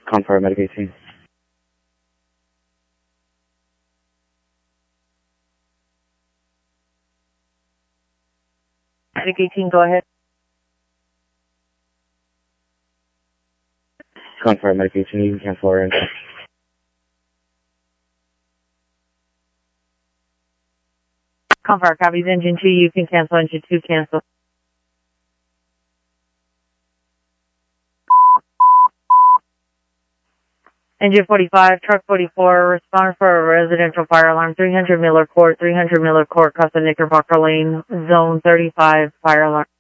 Confirm Medic 18. Medic 18, go ahead. Confirm Medic 18, you can cancel our entry. Confirm, copies engine 2, you can cancel, engine 2, cancel. Engine 45, truck 44, respond for a residential fire alarm, 300 Miller Court, Casa Knickerbocker Lane, zone 35, fire alarm.